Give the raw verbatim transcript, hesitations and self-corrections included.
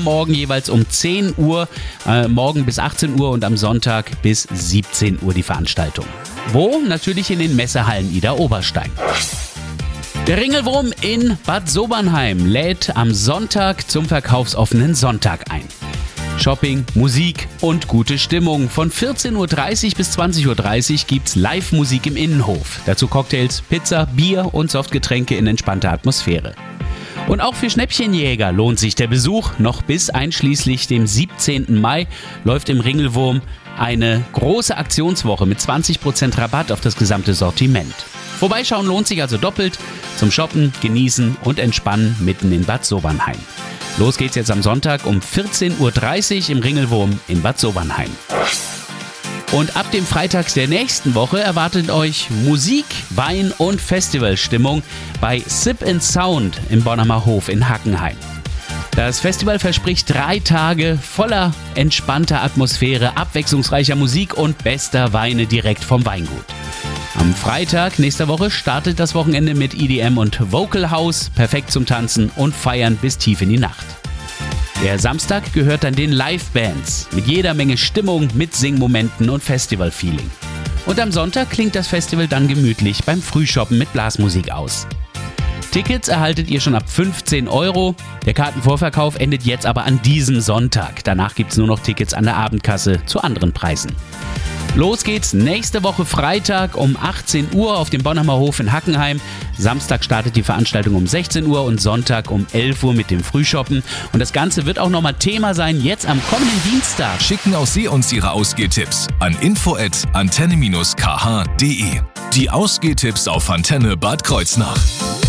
übermorgen jeweils um zehn Uhr, äh, morgen bis achtzehn Uhr und am Sonntag bis siebzehn Uhr die Veranstaltung. Wo? Natürlich in den Messehallen Ida Oberstein. Der Ringelwurm in Bad Sobernheim lädt am Sonntag zum verkaufsoffenen Sonntag ein. Shopping, Musik und gute Stimmung. Von vierzehn Uhr dreißig bis zwanzig Uhr dreißig gibt's Live-Musik im Innenhof. Dazu Cocktails, Pizza, Bier und Softgetränke in entspannter Atmosphäre. Und auch für Schnäppchenjäger lohnt sich der Besuch. Noch bis einschließlich dem siebzehnten Mai läuft im Ringelwurm eine große Aktionswoche mit zwanzig Prozent Rabatt auf das gesamte Sortiment. Vorbeischauen lohnt sich also doppelt. Zum Shoppen, Genießen und Entspannen mitten in Bad Sobernheim. Los geht's jetzt am Sonntag um vierzehn Uhr dreißig im Ringelwurm in Bad Sobernheim. Und ab dem Freitag der nächsten Woche erwartet euch Musik, Wein und Festivalstimmung bei Sip and Sound im Bonner Hof in Hackenheim. Das Festival verspricht drei Tage voller entspannter Atmosphäre, abwechslungsreicher Musik und bester Weine direkt vom Weingut. Am Freitag nächster Woche startet das Wochenende mit E D M und Vocal House, perfekt zum Tanzen und Feiern bis tief in die Nacht. Der Samstag gehört dann den Live-Bands mit jeder Menge Stimmung, Mitsingmomenten und Festival-Feeling. Und am Sonntag klingt das Festival dann gemütlich beim Frühshoppen mit Blasmusik aus. Tickets erhaltet ihr schon ab fünfzehn Euro. Der Kartenvorverkauf endet jetzt aber an diesem Sonntag. Danach gibt's nur noch Tickets an der Abendkasse zu anderen Preisen. Los geht's nächste Woche Freitag um achtzehn Uhr auf dem Bonner Hof in Hackenheim. Samstag startet die Veranstaltung um sechzehn Uhr und Sonntag um elf Uhr mit dem Frühshoppen. Und das Ganze wird auch nochmal Thema sein jetzt am kommenden Dienstag. Schicken auch Sie uns Ihre Ausgehtipps an info at antenne dash k h punkt de. Die Ausgehtipps auf Antenne Bad Kreuznach.